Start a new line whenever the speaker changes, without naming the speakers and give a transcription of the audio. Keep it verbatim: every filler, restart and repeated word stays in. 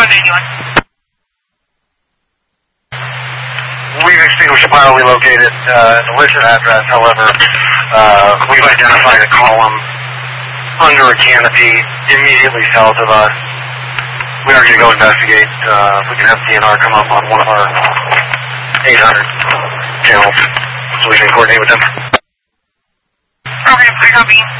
seven eighty-one.
We've extinguished the pile we located uh, at the listed address. However, uh, we've identified a column under a canopy immediately south of us. We are going to go investigate. Uh, we can have D N R come up on one of our eight hundred channels so we can coordinate with them.
Okay, I copy.